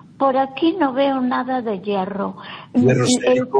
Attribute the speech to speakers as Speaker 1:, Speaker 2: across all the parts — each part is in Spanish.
Speaker 1: por aquí no veo nada de hierro.
Speaker 2: Hierro sérico,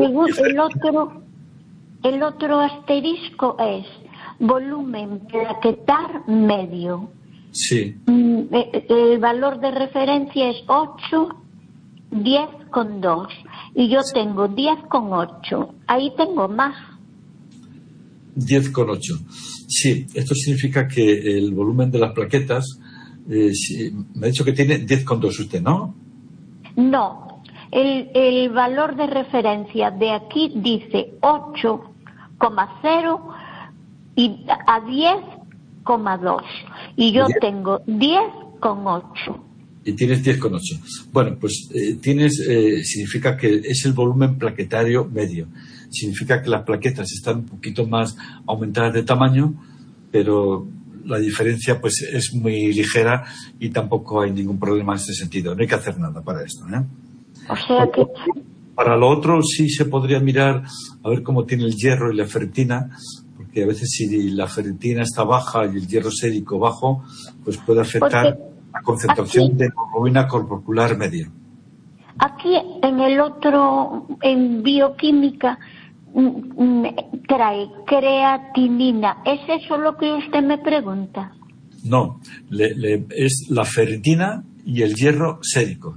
Speaker 1: El otro asterisco es volumen plaquetar medio.
Speaker 2: Sí.
Speaker 1: El valor de referencia es 8, 10,2. Y yo tengo 10,8. Ahí tengo más.
Speaker 2: 10,8. Sí, esto significa que el volumen de las plaquetas, me ha dicho que tiene 10,2 usted, ¿no?
Speaker 1: No, el valor de referencia de aquí dice 8,0 y a 10,2 y yo tengo 10,8.
Speaker 2: Y tienes 10,8. Bueno, pues significa que es el volumen plaquetario medio. Significa que las plaquetas están un poquito más aumentadas de tamaño, pero la diferencia pues es muy ligera y tampoco hay ningún problema en ese sentido. No hay que hacer nada para esto, ¿eh?
Speaker 1: O sea que...
Speaker 2: Para lo otro sí se podría mirar a ver cómo tiene el hierro y la ferritina, porque a veces si la ferritina está baja y el hierro sérico bajo, pues puede afectar la concentración de hemoglobina corporal media.
Speaker 1: Aquí en el otro, en bioquímica, trae creatinina. ¿Es eso lo que usted me pregunta?
Speaker 2: No, es la ferritina y el hierro sérico.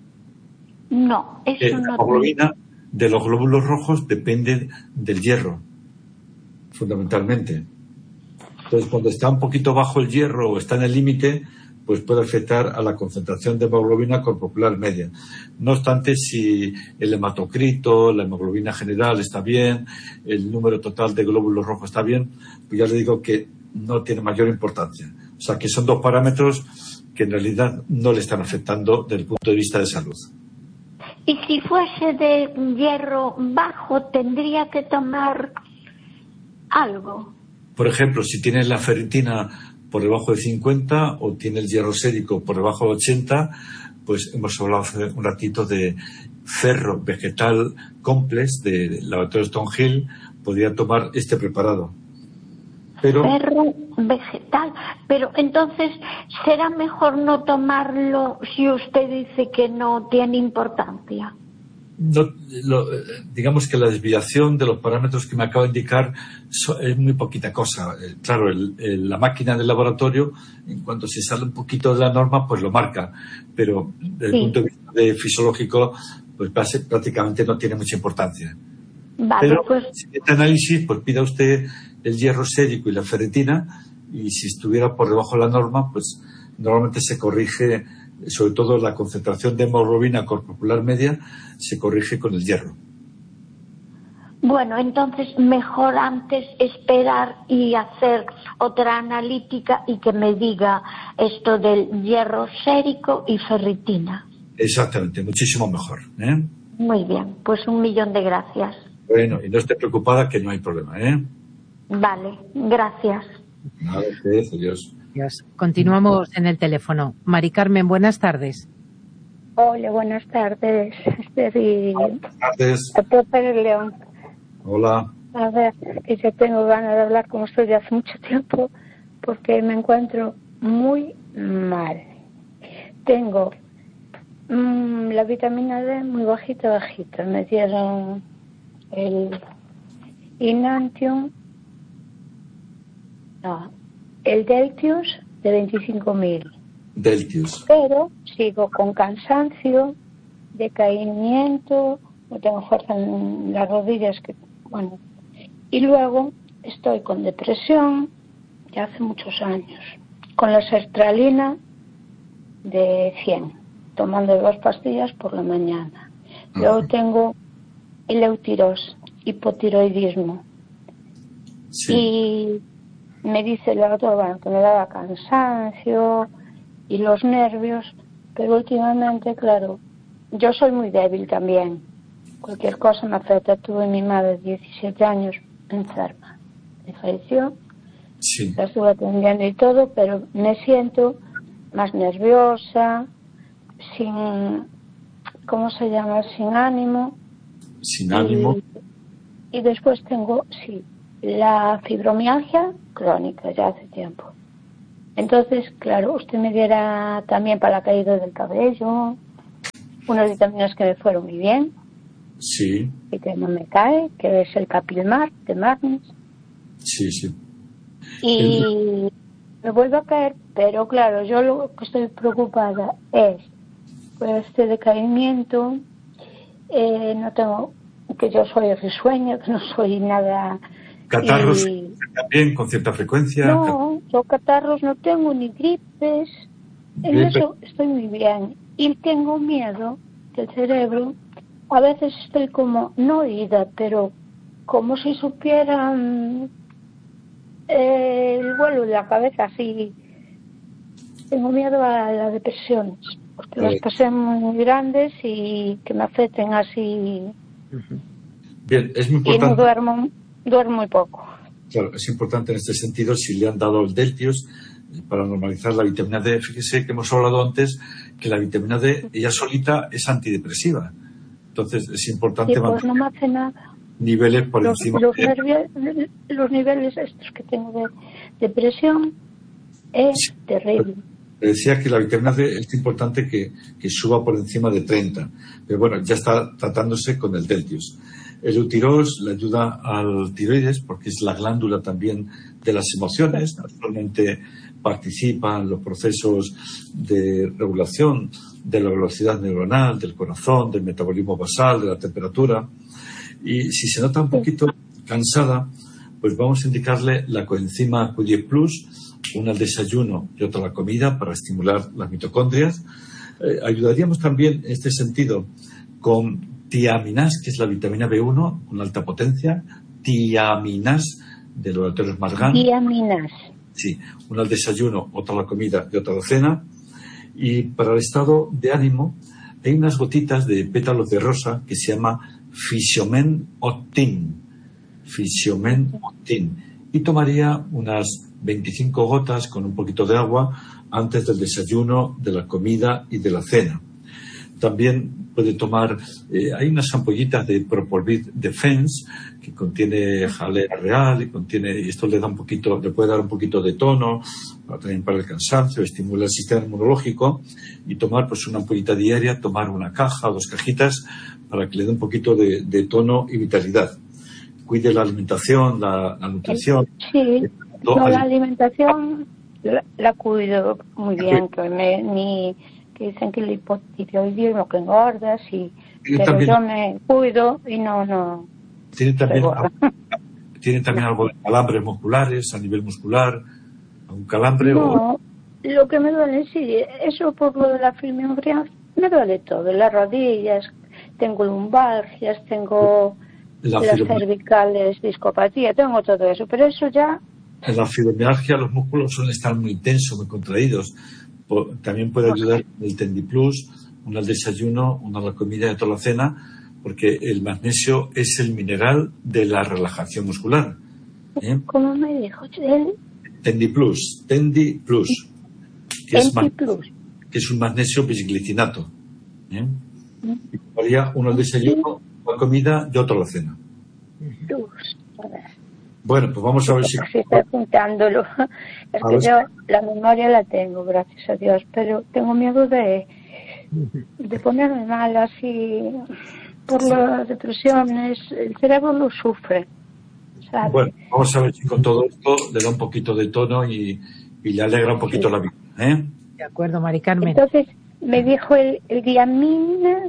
Speaker 1: No, eso no.
Speaker 2: La hemoglobina de los glóbulos rojos depende del hierro, fundamentalmente. Entonces, cuando está un poquito bajo el hierro o está en el límite, pues puede afectar a la concentración de hemoglobina corporal media. No obstante, si el hematocrito, la hemoglobina general está bien, el número total de glóbulos rojos está bien, pues ya le digo que no tiene mayor importancia. O sea, que son dos parámetros que en realidad no le están afectando desde el punto de vista de salud.
Speaker 1: Y si fuese de hierro bajo, tendría que tomar algo.
Speaker 2: Por ejemplo, si tienes la ferritina por debajo de 50 o tiene el hierro sérico por debajo de 80, pues hemos hablado hace un ratito de ferro vegetal complex del laboratorio Stonehill, podría tomar este preparado. Pero
Speaker 1: ferro vegetal, pero entonces será mejor no tomarlo si usted dice que no tiene importancia.
Speaker 2: No, digamos que la desviación de los parámetros que me acabo de indicar es muy poquita cosa. Claro, la máquina del laboratorio, en cuanto se sale un poquito de la norma, pues lo marca, pero desde el punto de vista fisiológico, pues prácticamente no tiene mucha importancia.
Speaker 1: Vale,
Speaker 2: pero
Speaker 1: pues...
Speaker 2: si este análisis, pues pida usted el hierro sérico y la ferritina, y si estuviera por debajo de la norma, pues normalmente se corrige, sobre todo la concentración de hemoglobina corporal media, se corrige con el hierro.
Speaker 1: Bueno, entonces mejor antes esperar y hacer otra analítica y que me diga esto del hierro sérico y ferritina.
Speaker 2: Exactamente, muchísimo mejor, ¿eh?
Speaker 1: Muy bien, pues 1.000.000 de gracias.
Speaker 2: Bueno, y no esté preocupada que no hay problema, ¿eh?
Speaker 1: Vale, gracias.
Speaker 2: Nada, adiós.
Speaker 3: Continuamos en el teléfono. Mari Carmen, buenas tardes.
Speaker 4: Hola, buenas tardes.
Speaker 2: Buenas tardes.
Speaker 4: Doctor Pérez León.
Speaker 2: Hola.
Speaker 4: A ver, que yo tengo ganas de hablar con usted de hace mucho tiempo porque me encuentro muy mal. Tengo la vitamina D muy bajita. Me dieron el Inantium, el Deltius de 25.000.
Speaker 2: Deltius.
Speaker 4: Pero sigo con cansancio, decaimiento, no tengo fuerza en las rodillas, y luego estoy con depresión ya hace muchos años, con la sertralina de 100, tomando 2 pastillas por la mañana. Luego tengo eleuteros, hipotiroidismo. Sí. Y me dice la doctora que me daba cansancio y los nervios, pero últimamente, claro, yo soy muy débil también. Cualquier cosa me afecta. Tuve mi madre de 17 años enferma. Me falleció.
Speaker 2: Sí.
Speaker 4: La estuve atendiendo y todo, pero me siento más nerviosa, sin, ¿cómo se llama? Sin ánimo.
Speaker 2: Sin ánimo.
Speaker 4: Y después tengo, la fibromialgia crónica ya hace tiempo. Entonces, claro, usted me diera también para la caída del cabello, unas vitaminas que me fueron muy bien.
Speaker 2: Sí.
Speaker 4: Y que no me cae, que es el Capilmar de Magnis.
Speaker 2: Sí, sí.
Speaker 4: Y me vuelve a caer, pero claro, yo lo que estoy preocupada es pues este decaimiento. No tengo, que yo soy risueña, que no soy nada.
Speaker 2: ¿Catarros también con cierta frecuencia?
Speaker 4: No, yo catarros no tengo, ni gripes. En eso estoy muy bien. Y tengo miedo que el cerebro, a veces estoy como, no ida, pero como si supiera el vuelo de la cabeza, así. Tengo miedo a las depresiones, porque las pasé muy grandes y que me afecten así.
Speaker 2: Bien, es muy importante.
Speaker 4: Y no duermo muy poco.
Speaker 2: Claro, es importante en este sentido si le han dado el Deltios para normalizar la vitamina D. Fíjese que hemos hablado antes que la vitamina D ella solita es antidepresiva. Entonces es importante
Speaker 4: mantener no me hace nada.
Speaker 2: Niveles por encima.
Speaker 4: Los niveles estos que tengo de depresión es terrible.
Speaker 2: Decía que la vitamina D es importante que suba por encima de 30. Pero bueno, ya está tratándose con el Deltios. El Eutirox le ayuda al tiroides porque es la glándula también de las emociones. Actualmente participa en los procesos de regulación de la velocidad neuronal, del corazón, del metabolismo basal, de la temperatura. Y si se nota un poquito cansada, pues vamos a indicarle la coenzima Q10 Plus, una al desayuno y otra a la comida para estimular las mitocondrias. Ayudaríamos también en este sentido con tiaminas, que es la vitamina B1 con alta potencia, tiaminas de laboratorios Margan.
Speaker 4: Tiaminas.
Speaker 2: Sí, una al desayuno, otra a la comida y otra a la cena. Y para el estado de ánimo hay unas gotitas de pétalos de rosa que se llama Physiomen Optin. Physiomen Optin. Y tomaría unas 25 gotas con un poquito de agua antes del desayuno, de la comida y de la cena. También puede tomar, hay unas ampollitas de Propolvid Defense que contiene jalea real y esto le puede dar un poquito de tono, también para el cansancio, estimula el sistema inmunológico, y tomar pues una ampollita diaria, tomar una caja o 2 cajitas para que le dé un poquito de tono y vitalidad. Cuide la alimentación, la nutrición.
Speaker 4: Sí, la alimentación la cuido muy bien, que dicen que el hipotiroidismo que engordas, pero también, yo me cuido y no.
Speaker 2: Tiene también algo de calambres musculares a nivel muscular, un calambre
Speaker 4: no, lo que me duele, sí, eso por lo de la fibromialgia, me duele todo, las rodillas, tengo lumbalgias, tengo las cervicales, discopatía, tengo todo eso, pero eso ya.
Speaker 2: En la fibromialgia los músculos suelen estar muy tensos, muy contraídos. También puede ayudar el Tendiplus, uno al desayuno, uno a la comida y otro a la cena, porque el magnesio es el mineral de la relajación muscular.
Speaker 4: ¿Cómo me dijo?
Speaker 2: Tendiplus, que es un magnesio bisglicinato. Y tomaría uno al desayuno, la comida y otro a la cena. Bueno, pues vamos a ver si
Speaker 4: estoy apuntándolo. Es que yo la memoria la tengo, gracias a Dios, pero tengo miedo de ponerme mal así por las depresiones. El cerebro lo sufre, ¿sabes?
Speaker 2: Bueno, vamos a ver si con todo esto le da un poquito de tono y le alegra un poquito la vida.
Speaker 3: De acuerdo, Mari Carmen.
Speaker 4: Entonces me dijo el diaminas.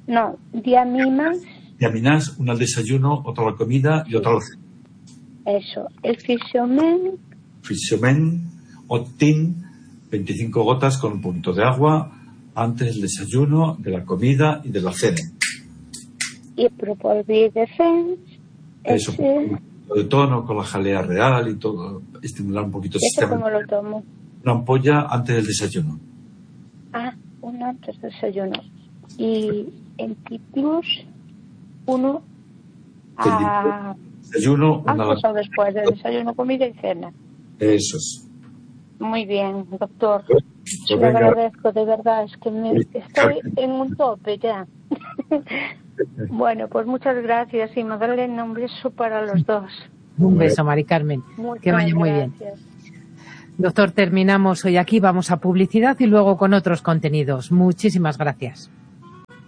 Speaker 2: Diaminas, una al desayuno, otra a la comida y otra a la cena.
Speaker 4: Eso, el Physiomen
Speaker 2: Optin, 25 gotas con un poquito de agua antes del desayuno, de la comida y de la cena.
Speaker 4: Y Propolvid Defense.
Speaker 2: Eso, un poquito de tono con la jalea real y todo, estimular un poquito el sistema.
Speaker 4: ¿Cómo lo tomo?
Speaker 2: Una ampolla antes del desayuno.
Speaker 4: Una antes del desayuno. Y el T-Plus, uno a.
Speaker 2: Desayuno,
Speaker 4: antes o después del desayuno, comida y cena.
Speaker 2: Eso es.
Speaker 4: Muy bien, doctor. Le agradezco, de verdad, es que estoy en un tope ya. Bueno, pues muchas gracias y Magdalena, un beso para los dos.
Speaker 3: Un beso, Mari Carmen. Que vaya muy bien. Doctor, terminamos hoy aquí, vamos a publicidad y luego con otros contenidos. Muchísimas gracias.